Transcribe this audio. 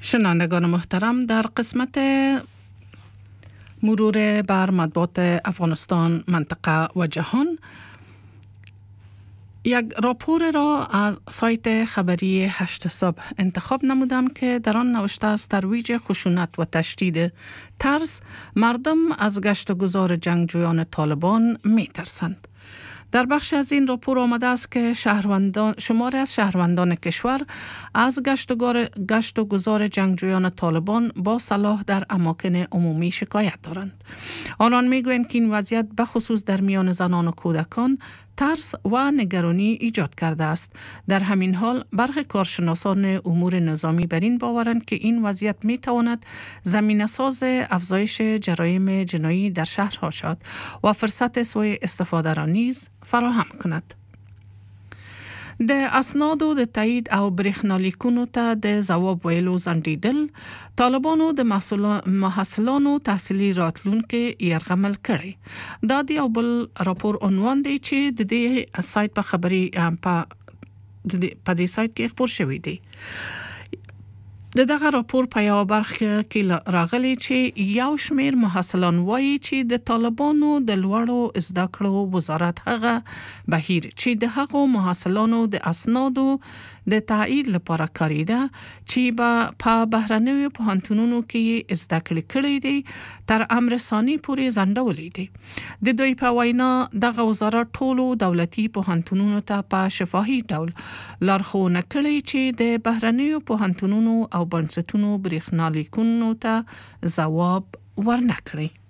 شنوندگان محترم، در قسمت مرور بر مطبوعات افغانستان، منطقه و جهان یک راپور را از سایت خبری 8 صبح انتخاب نمودم که در آن نوشته است ترویج خشونت و تشدید ترس، مردم از گشت و گذار جنگجویان طالبان می ترسند. در بخش از این راپور آمده است که شماری از شهروندان کشور از گشت و گذار جنگجویان طالبان با سلاح در اماکن عمومی شکایت دارند. آنان میگویند که این وضعیت بخصوص در میان زنان و کودکان ترس و نگرانی ایجاد کرده است. در همین حال برخی کارشناسان امور نظامی بر این باورند که این وضعیت می تواند زمینه‌ساز افزایش جرایم جنایی در شهرها شود و فرصت سوء استفاده را نیز فراهم کند. د اسنادو د تایید او برېښنالیکونو ته د ځواب ویلو ځنډېدل طالبانو د محصلانو تحصیلي راتلونکي یرغمل کړي. دا د یو بل راپور عنوان دی چې د دې سایت په خبري په دې سایت کې خپور شوی دی. دغه راپور په یو برخه کې راغلی چې یو شمیر محصلان وایي چې د طالبانو د لوړو زده کړو وزارت هغه بهیر چې د هغو محصلانو د اسنادو د تایید لپاره کاریده چې په بهرنیو پوهنتونونو کې زده کړې دي تر امر ثاني پورې ځنډولې دي. د دوی په وینا دغه وزارت ټولو دولتي پوهنتونونو ته په شفاهي ډول لارښوونه کړې چې د بهرنیو پوهنتونونو او بنسټونو برېښنالیکونو ته ځواب ورنکړي.